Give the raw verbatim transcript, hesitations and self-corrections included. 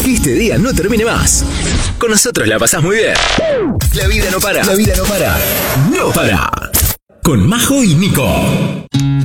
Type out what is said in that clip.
que este día no termine más. Con nosotros la pasás muy bien. La vida no para. La vida no para. No para. Con Majo y Nico.